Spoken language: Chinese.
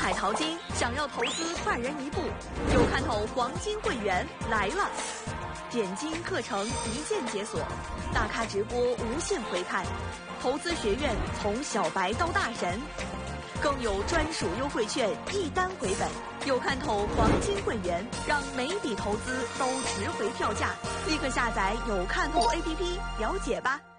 海淘金，想要投资快人一步，有看头黄金会员来了！点金课程一键解锁，大咖直播无限回看，投资学院从小白到大神，更有专属优惠券一单回本。有看头黄金会员，让每笔投资都值回票价，立刻下载有看头 APP了解吧。